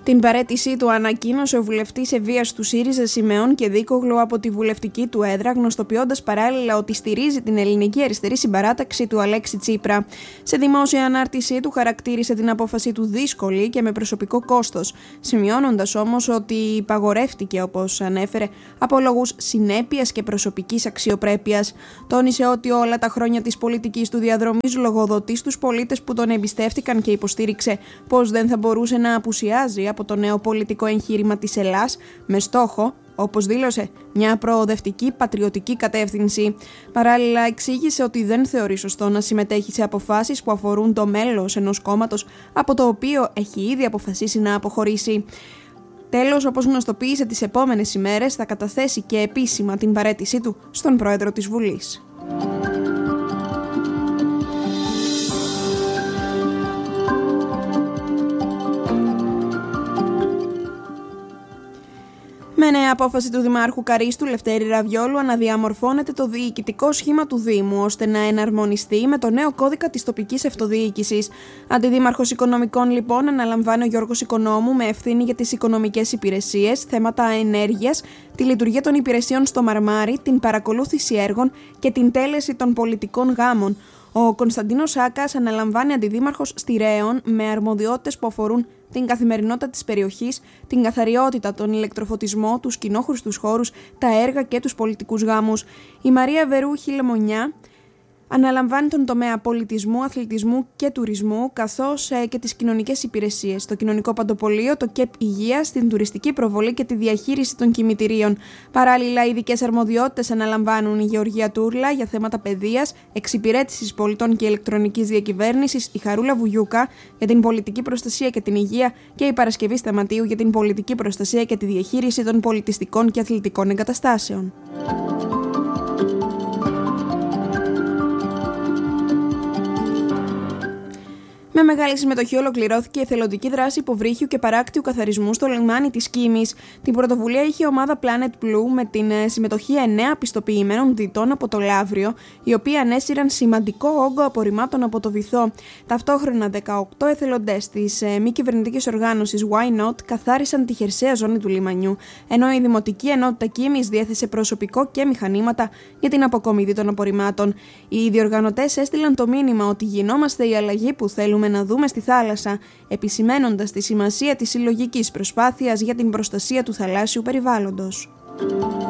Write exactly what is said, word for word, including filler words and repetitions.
Την παραίτησή του ανακοίνωσε ο βουλευτής Ευβοίας του ΣΥΡΙΖΑ Σιμεών Κεδίκογλου από τη βουλευτική του έδρα, γνωστοποιώντας παράλληλα ότι στηρίζει την ελληνική αριστερή συμπαράταξη του Αλέξη Τσίπρα. Σε δημόσια ανάρτησή του χαρακτήρισε την απόφαση του δύσκολη και με προσωπικό κόστος, σημειώνοντας όμως ότι υπαγορεύτηκε, όπως ανέφερε, από λόγους συνέπειας και προσωπικής αξιοπρέπειας. Τόνισε ότι όλα τα χρόνια της πολιτικής του διαδρομής λογοδοτεί στους πολίτες που τον εμπιστεύτηκαν και υποστήριξε πως δεν θα μπορούσε να απουσιάζει από το νέο πολιτικό εγχείρημα της Ελλάς με στόχο, όπως δήλωσε, μια προοδευτική πατριωτική κατεύθυνση. Παράλληλα, εξήγησε ότι δεν θεωρεί σωστό να συμμετέχει σε αποφάσεις που αφορούν το μέλος ενός κόμματος από το οποίο έχει ήδη αποφασίσει να αποχωρήσει. Τέλος, όπως γνωστοποίησε, τις επόμενες ημέρες θα καταθέσει και επίσημα την παραίτησή του στον πρόεδρο της Βουλής. Με νέα απόφαση του Δημάρχου Καρίστου Λευτέρη Ραβιόλου αναδιαμορφώνεται το διοικητικό σχήμα του Δήμου ώστε να εναρμονιστεί με το νέο κώδικα της τοπικής αυτοδιοίκησης. Αντιδήμαρχος Οικονομικών, λοιπόν, αναλαμβάνει ο Γιώργος Οικονόμου με ευθύνη για τις οικονομικές υπηρεσίες, θέματα ενέργειας, τη λειτουργία των υπηρεσιών στο Μαρμάρι, την παρακολούθηση έργων και την τέλεση των πολιτικών γάμων. Ο Κωνσταντίνος Σάκας αναλαμβάνει αντιδήμαρχος Στηρέων με αρμοδιότητες που αφορούν την καθημερινότητα της περιοχής, την καθαριότητα, τον ηλεκτροφωτισμό, τους κοινόχρηστους χώρους, τα έργα και τους πολιτικούς γάμους. Η Μαρία Βερούχη Λεμονιά αναλαμβάνει τον τομέα πολιτισμού, αθλητισμού και τουρισμού, καθώς ε, και τις κοινωνικές υπηρεσίες, το κοινωνικό παντοπολείο, το ΚΕΠ Υγείας, την τουριστική προβολή και τη διαχείριση των κημητηρίων. Παράλληλα, ειδικές αρμοδιότητες αναλαμβάνουν η Γεωργία Τούρλα για θέματα παιδείας, εξυπηρέτησης πολιτών και ηλεκτρονικής διακυβέρνησης, η Χαρούλα Βουγιούκα για την πολιτική προστασία και την υγεία και η Παρασκευή Σταματίου για την πολιτική προστασία και τη διαχείριση των πολιτιστικών και αθλητικών εγκαταστάσεων. Με μεγάλη συμμετοχή ολοκληρώθηκε η εθελοντική δράση υποβρύχιου και παράκτιου καθαρισμού στο λιμάνι της Κίμης. Την πρωτοβουλία είχε η ομάδα Planet Blue με την συμμετοχή εννέα πιστοποιημένων διτών από το Λαύριο, οι οποίοι ανέσυραν σημαντικό όγκο απορριμμάτων από το βυθό. Ταυτόχρονα, δεκαοκτώ εθελοντές της μη κυβερνητικής οργάνωσης Why Not καθάρισαν τη χερσαία ζώνη του λιμανιού, ενώ η Δημοτική Ενότητα Κίμης διέθεσε προσωπικό και μηχανήματα για την αποκομιδή των απορριμμάτων. Οι διοργανωτές έστειλαν το μήνυμα ότι γινόμαστε η αλλαγή που θέλουμε να δούμε στη θάλασσα, επισημαίνοντας τη σημασία της συλλογικής προσπάθειας για την προστασία του θαλάσσιου περιβάλλοντος.